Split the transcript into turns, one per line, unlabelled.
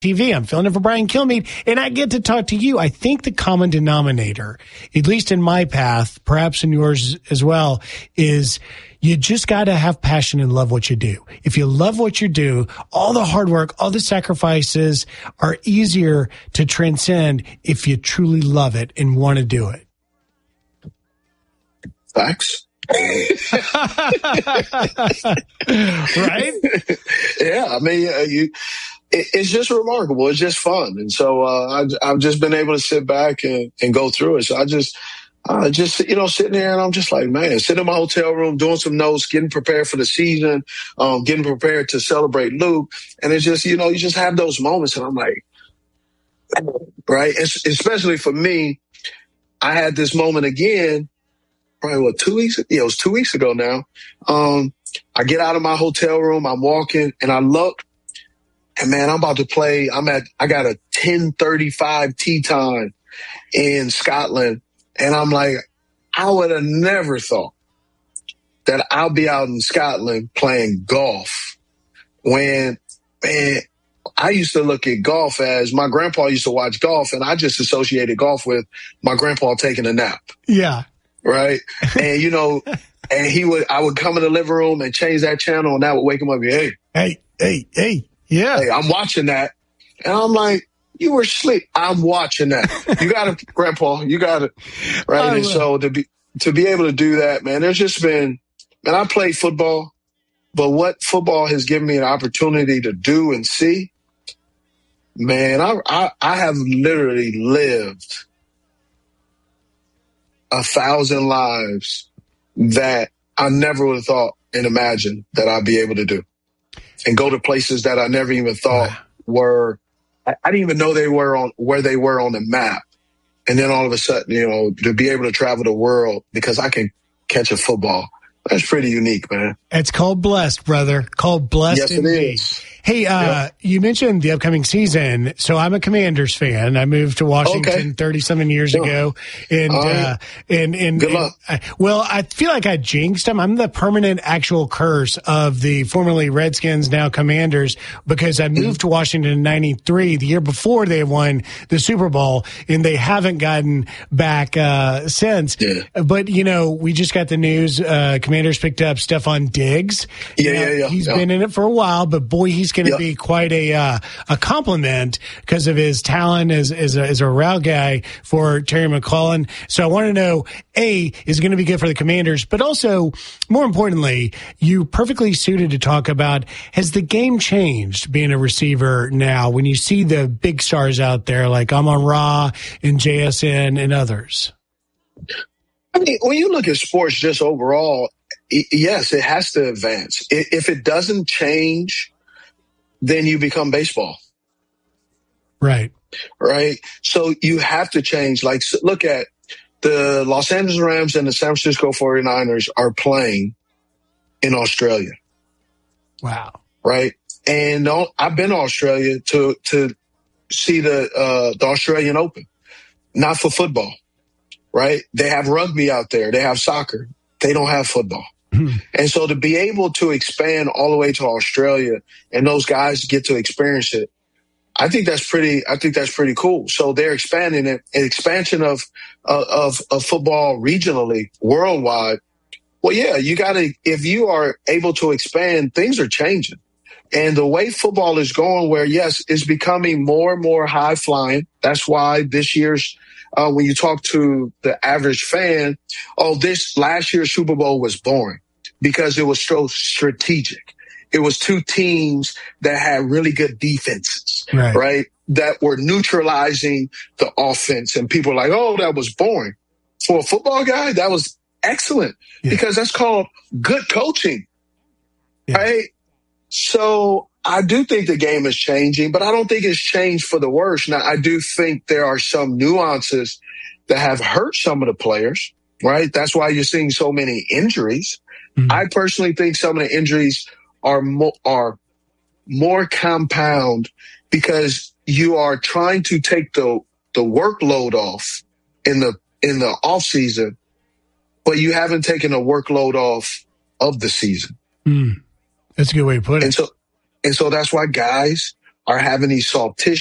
TV. I'm filling in for Brian Kilmeade, and I get to talk to you. I think the common denominator, at least in my path, perhaps in yours as well, is you just got to have passion and love what you do. If you love what you do, all the hard work, all the sacrifices are easier to transcend if you truly love it and want to do it.
Facts.
Right?
Yeah, I mean, it's just remarkable. It's just fun. And so I've just been able to sit back and go through it. So I just sitting there and I'm just like, man, sitting in my hotel room, doing some notes, getting prepared for the season, getting prepared to celebrate Luke. And it's just, you just have those moments and I'm like, right. Especially for me, I had this moment again, probably 2 weeks? Yeah, it was 2 weeks ago now. I get out of my hotel room, I'm walking and I look, and man, I'm about to play. I got a 10:35 tee time in Scotland. And I'm like, I would have never thought that I'll be out in Scotland playing golf when, man, I used to look at golf as my grandpa used to watch golf and I just associated golf with my grandpa taking a nap.
Yeah.
Right. And, and I would come in the living room and change that channel and that would wake him up.
Hey. Yeah.
Hey, I'm watching that. And I'm like, you were asleep. I'm watching that. You got it, Grandpa. You got it. Right. And so to be able to do that, man, there's just been, man, I played football, but what football has given me an opportunity to do and see, man, I have literally lived 1,000 lives that I never would have thought and imagined that I'd be able to do. And go to places that I never even thought were, I didn't even know where they were on the map. And then all of a sudden, to be able to travel the world because I can catch a football. That's pretty unique, man.
It's called blessed, brother. Called blessed.
Yes, it is.
Hey, you mentioned the upcoming season. So I'm a Commanders fan. I moved to Washington 30-something years ago. And
good luck.
Well, I feel like I jinxed them. I'm the permanent actual curse of the formerly Redskins, now Commanders, because I moved to Washington in 93, the year before they won the Super Bowl, and they haven't gotten back since. Yeah. But, we just got the news. Commanders picked up Stephon Diggs.
Yeah.
He's been in it for a while, but boy, he's going to be quite a compliment because of his talent as a route guy for Terry McLaurin. So I want to know, A, is it going to be good for the Commanders, but also, more importantly, you perfectly suited to talk about, has the game changed being a receiver now when you see the big stars out there like Amon-Ra and JSN and others?
I mean, when you look at sports just overall, yes, it has to advance. If it doesn't change, then you become baseball.
Right.
So you have to change. Like, look at the Los Angeles Rams and the San Francisco 49ers are playing in Australia.
Wow.
Right. And I've been to Australia to see the Australian Open, not for football. Right. They have rugby out there. They have soccer. They don't have football. And so to be able to expand all the way to Australia and those guys get to experience it, I think that's pretty cool. So they're expanding it, an expansion of football regionally, worldwide. Well, yeah, if you are able to expand, things are changing. And the way football is going, where yes, it's becoming more and more high flying. That's why this year's, when you talk to the average fan, this last year's Super Bowl was boring because it was so strategic. It was two teams that had really good defenses, right? That were neutralizing the offense. And people are like, oh, that was boring. For a football guy, that was excellent because that's called good coaching, right? So I do think the game is changing, but I don't think it's changed for the worse. Now, I do think there are some nuances that have hurt some of the players, right? That's why you're seeing so many injuries. Mm-hmm. I personally think some of the injuries are more compound because you are trying to take the workload off in the off season, but you haven't taken the workload off of the season.
That's a good way to put it.
And so that's why guys are having these soft tissue